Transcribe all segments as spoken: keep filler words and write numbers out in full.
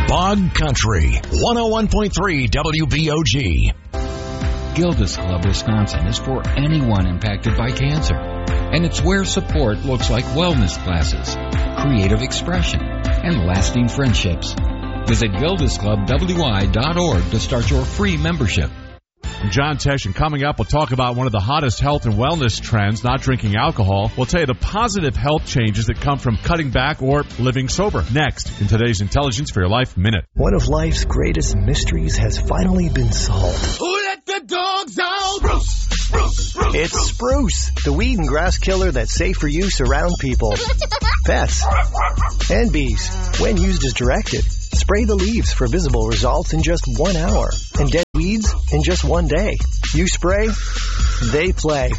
Bog Country, one oh one point three W B O G. Gilda's Club Wisconsin is for anyone impacted by cancer. And it's where support looks like wellness classes, creative expression, and lasting friendships. Visit gildas club w i dot org to start your free membership. I'm John Tesh, and coming up, we'll talk about one of the hottest health and wellness trends, not drinking alcohol. We'll tell you the positive health changes that come from cutting back or living sober. Next, in today's Intelligence for Your Life Minute. One of life's greatest mysteries has finally been solved. Who let the dogs out? Spruce, spruce, spruce, it's Spruce, the weed and grass killer that's safe for use around people, pets, and bees. When used as directed, spray the leaves for visible results in just one hour, and dead weeds in just one day. You spray, they play.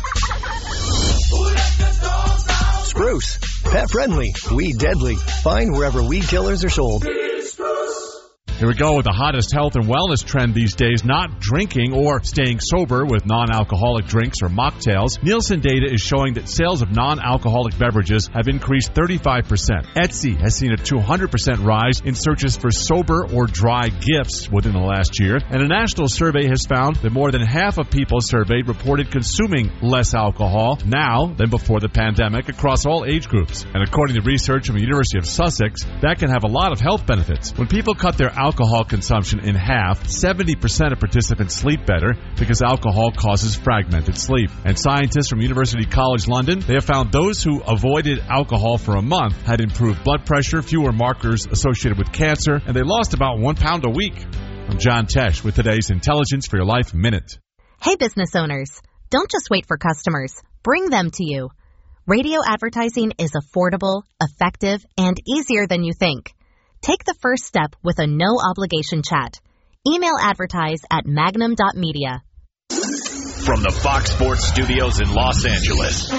Spruce, pet friendly, weed deadly. Find wherever weed killers are sold. Here we go with the hottest health and wellness trend these days, not drinking or staying sober with non-alcoholic drinks or mocktails. Nielsen data is showing that sales of non-alcoholic beverages have increased thirty-five percent. Etsy has seen a two hundred percent rise in searches for sober or dry gifts within the last year. And a national survey has found that more than half of people surveyed reported consuming less alcohol now than before the pandemic across all age groups. And according to research from the University of Sussex, that can have a lot of health benefits. When people cut their alcohol alcohol consumption in half, seventy percent of participants sleep better because alcohol causes fragmented sleep. And scientists from University College London, they have found those who avoided alcohol for a month had improved blood pressure, fewer markers associated with cancer, and they lost about one pound a week. I'm John Tesh with today's Intelligence for Your Life Minute. Hey business owners, don't just wait for customers. Bring them to you. Radio advertising is affordable, effective, and easier than you think. Take the first step with a no-obligation chat. Email advertise at magnum dot media. From the Fox Sports Studios in Los Angeles,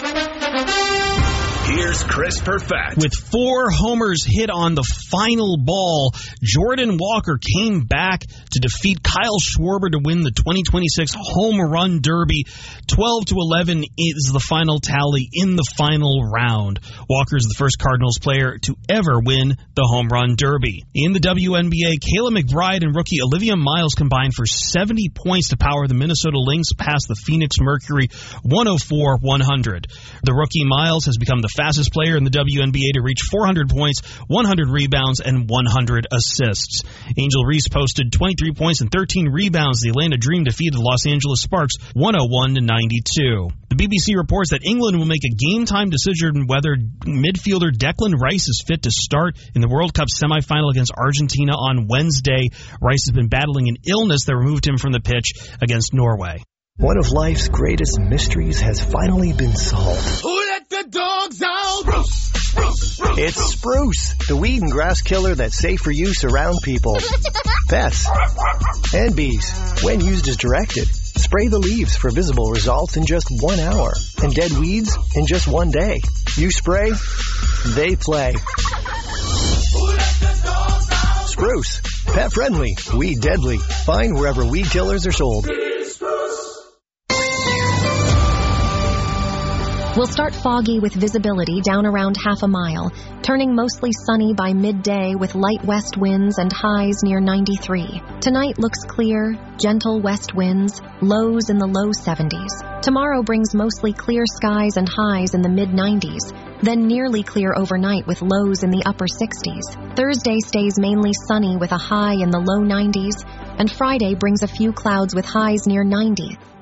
here's Chris Perfett. With four homers hit on the final ball, Jordan Walker came back to defeat Kyle Schwarber to win the twenty twenty-six Home Run Derby. twelve to eleven is the final tally in the final round. Walker is the first Cardinals player to ever win the Home Run Derby. In the W N B A, Kayla McBride and rookie Olivia Miles combined for seventy points to power the Minnesota Lynx past the Phoenix Mercury one oh four one hundred. The rookie Miles has become the fastest player in the W N B A to reach four hundred points, one hundred rebounds, and one hundred assists. Angel Reese posted twenty-three points and thirteen rebounds. The Atlanta Dream defeated the Los Angeles Sparks one oh one to ninety-two. The B B C reports that England will make a game-time decision whether midfielder Declan Rice is fit to start in the World Cup semifinal against Argentina on Wednesday. Rice has been battling an illness that removed him from the pitch against Norway. One of life's greatest mysteries has finally been solved. Who let the dogs out? Spruce, spruce, spruce, it's Spruce, the weed and grass killer that's safe for use around people, pets, and bees. When used as directed, spray the leaves for visible results in just one hour, and dead weeds in just one day. You spray, they play. Who let the dogs out? Spruce, pet friendly, weed deadly. Find wherever weed killers are sold. We'll start foggy with visibility down around half a mile, turning mostly sunny by midday with light west winds and highs near ninety-three. Tonight looks clear, gentle west winds, lows in the low seventies. Tomorrow brings mostly clear skies and highs in the mid nineties, then nearly clear overnight with lows in the upper sixties. Thursday stays mainly sunny with a high in the low nineties, and Friday brings a few clouds with highs near ninety.